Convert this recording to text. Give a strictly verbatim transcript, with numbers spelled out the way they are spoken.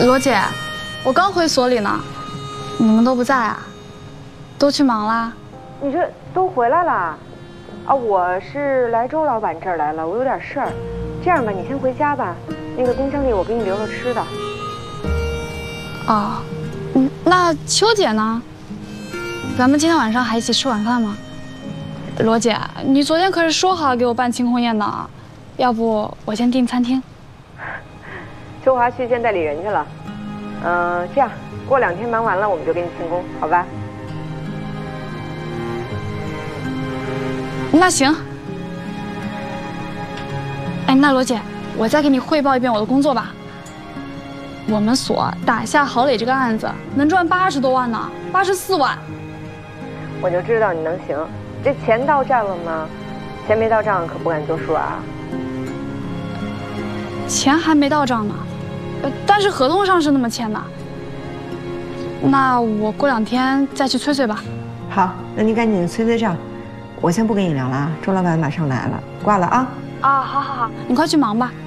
罗姐，我刚回所里呢，你们都不在啊？都去忙啦？ 你这都回来了？啊，我是来周老板这儿来了，我有点事儿。这样吧，你先回家吧，那个冰箱里我给你留了吃的。 哦，嗯，那秋姐呢？咱们今天晚上还一起吃晚饭吗？罗姐，你昨天可是说好给我办庆功宴呢，要不我先订餐厅。 秋华去见代理人去了。嗯、呃，这样，过两天忙完了我们就给你庆功，好吧？ 那行。哎，那罗姐，我再给你汇报一遍我的工作吧。我们所打下郝磊这个案子，能赚八十多万呢，八十四万。 我就知道你能行。这钱到账了吗？钱没到账可不敢作数啊。 钱还没到账呢，呃，但是合同上是那么签的。那我过两天再去催催吧。 好，那你赶紧催催账。我先不跟你聊了啊，周老板马上来了，挂了啊。 啊，好好好，你快去忙吧。